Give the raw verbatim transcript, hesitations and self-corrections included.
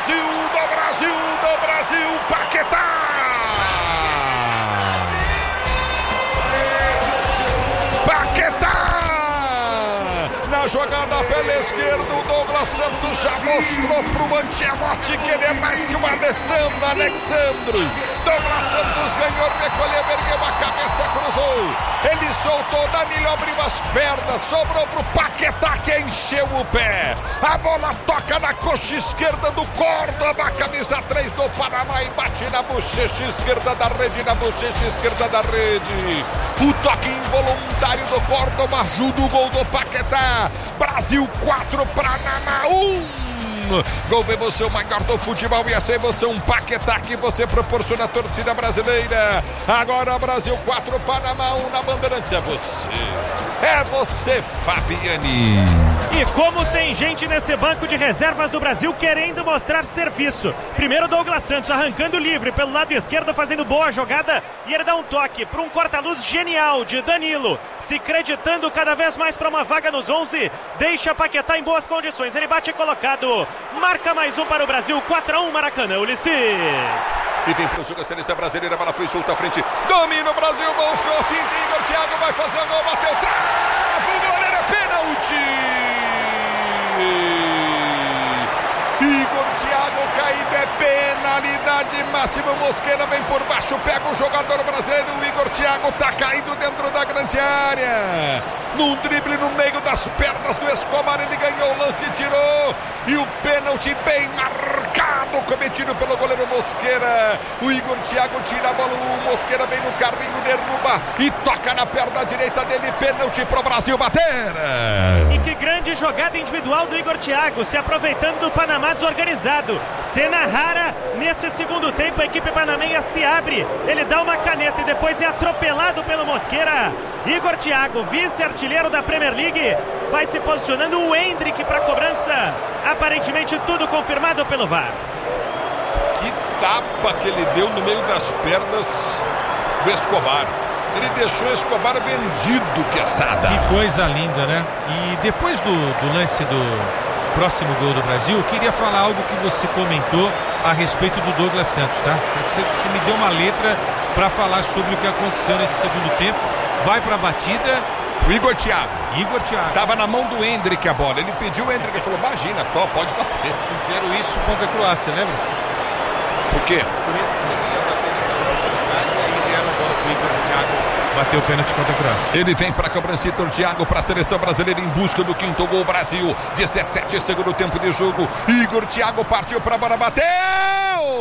Brasil, do Brasil, do Brasil, Paquetá! Paquetá! Na jogada pela esquerda, o Douglas Santos já mostrou pro Ancelotti que ele é mais que o Alessandro Alexandre. Douglas Santos ganhou, recolheu, ergueu a cabeça, cruzou. Ele soltou, Danilo abriu as pernas, sobrou pro Paquetá que encheu o pé. A bola toca na coxa esquerda do Córdoba, camisa três do Panamá, e bate na bochecha esquerda da rede, na bochecha esquerda da rede. O toque involuntário do Córdoba ajuda o gol do Paquetá. Brasil quatro, Panamá um. Gol da emoção maior do futebol, e essa emoção Paquetá que você proporciona à torcida brasileira. Agora Brasil quatro, Panamá um na Bandeirantes. É você, é você, Fabiane. E como tem gente nesse banco de reservas do Brasil querendo mostrar serviço. Primeiro Douglas Santos arrancando livre pelo lado esquerdo, fazendo boa jogada, e ele dá um toque para um corta-luz genial de Danilo, se acreditando cada vez mais para uma vaga nos onze, deixa Paquetá em boas condições, ele bate colocado, marca mais um para o Brasil, quatro a um Maracanã, Ulisses. E vem pro jogo a seleção brasileira, bola foi solta à frente, domina o Brasil, bom fim, tem Igor Thiago, vai fazer o gol, bateu, trava, o goleiro, é pênalti. Igor Thiago caído, é penalidade máxima. Mosqueira vem por baixo, pega o jogador brasileiro. O Igor Thiago tá caído dentro da grande área. Num drible no meio das pernas do Escobar, ele ganhou o lance, tirou. E o pênalti bem marcado, cometido pelo goleiro Mosqueira. O Igor Thiago tira a bola, o Mosqueira vem no carrinho, derruba e toca na perna direita dele. Pênalti pro Brasil bater. E que grande jogada individual do Igor Thiago, se aproveitando do Panamá desorganizado. Cena rara, nesse segundo tempo a equipe panamenha se abre, ele dá uma caneta e depois é atropelado pelo Mosqueira. Igor Thiago, vice-artilheiro da Premier League, vai se posicionando, o Endrick para cobrança, aparentemente tudo confirmado pelo V A R. Que tapa que ele deu no meio das pernas do Escobar. Ele deixou o Escobar vendido, que assada. Que coisa linda, né? E depois do, do lance do próximo gol do Brasil, eu queria falar algo que você comentou a respeito do Douglas Santos, tá? Você, você me deu uma letra para falar sobre o que aconteceu nesse segundo tempo. Vai para a batida. O Igor Thiago. Igor Thiago. Tava na mão do Endrick a bola. Ele pediu o Endrick e falou: imagina, tó, pode bater. Fizeram isso contra a Croácia, lembra? Por quê? Bateu o pênalti contra a Croácia. Ele vem para a cobrança, Igor Thiago, para a seleção brasileira em busca do quinto gol. Brasil, dezessete segundo tempo de jogo. Igor Thiago partiu para a bola, bateu!